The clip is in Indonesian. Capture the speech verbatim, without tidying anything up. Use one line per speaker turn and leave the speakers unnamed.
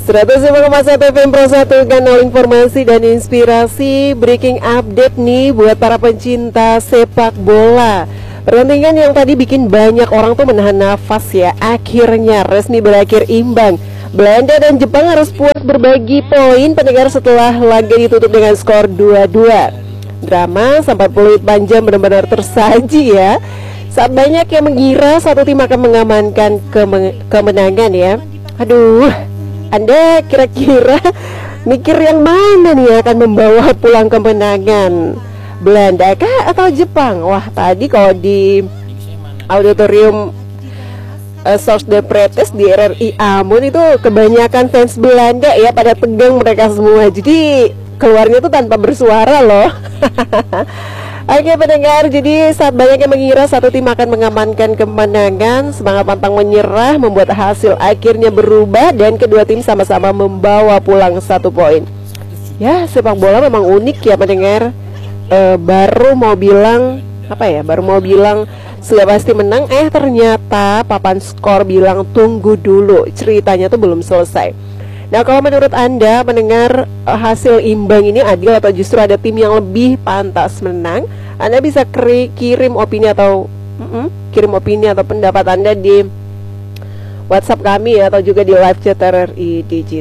seratus lima koma satu F M Pro satu, kanal informasi dan inspirasi. Breaking update nih buat para pencinta sepak bola. Pertandingan yang tadi bikin banyak orang tuh menahan nafas ya, akhirnya resmi berakhir imbang. Belanda dan Jepang harus puas berbagi poin pendengar setelah laga ditutup dengan skor dua dua. Drama sampai peluit panjang benar-benar tersaji ya, saat banyak yang mengira satu tim akan mengamankan keme- kemenangan ya. Aduh, Anda kira-kira mikir yang mana nih akan membawa pulang kemenangan? Belanda kah atau Jepang? Wah, tadi kalau di auditorium uh, Source de Pretes di R R I Amun itu kebanyakan fans Belanda ya, pada tegang mereka semua. Jadi keluarnya tuh tanpa bersuara loh. Oke pendengar, jadi saat banyak yang mengira satu tim akan mengamankan kemenangan, semangat pantang menyerah membuat hasil akhirnya berubah dan kedua tim sama-sama membawa pulang satu poin. Ya, sepak bola memang unik ya pendengar. E, baru mau bilang apa ya? Baru mau bilang sudah pasti menang, eh ternyata papan skor bilang tunggu dulu. Ceritanya tuh belum selesai. Nah, kalau menurut Anda mendengar uh, hasil imbang ini adil atau justru ada tim yang lebih pantas menang? Anda bisa kri- kirim opini atau mm-mm, kirim opini atau pendapat Anda di WhatsApp kami ya, atau juga di live chat R R I Digital.